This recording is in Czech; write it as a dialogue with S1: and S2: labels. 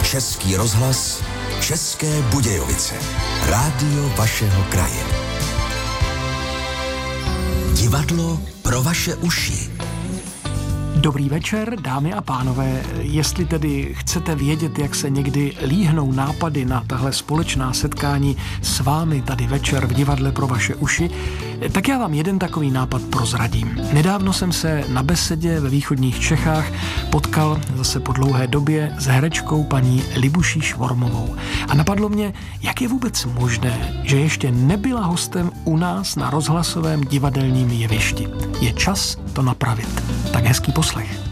S1: Český rozhlas, České Budějovice. Rádio vašeho kraje. Divadlo pro vaše uši.
S2: Dobrý večer, dámy a pánové. Jestli tedy chcete vědět, jak se někdy líhnou nápady na tahle společná setkání s vámi tady večer v divadle pro vaše uši, tak já vám jeden takový nápad prozradím. Nedávno jsem se na besedě ve východních Čechách potkal zase po dlouhé době s herečkou paní Libuší Švormovou. A napadlo mě, jak je vůbec možné, že ještě nebyla hostem u nás na rozhlasovém divadelním jevišti. Je čas to napravit. Tak hezký poslech.